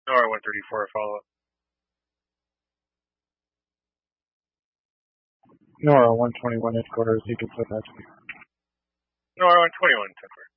NORA 134, follow-up. NORA 121 headquarters, you can put that to me. NORA 121, 10-4.